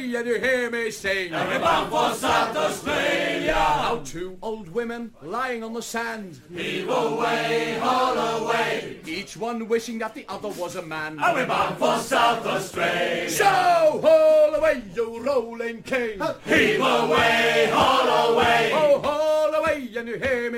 away, and you hear me sing. And we're bound for South Australia. How two old women lying on the sand. Heave away, haul away. Each one wishing that the other was a man. And we're bound for South Australia. So haul away, you rolling king. Heave away, haul away. Oh, haul away, and you hear me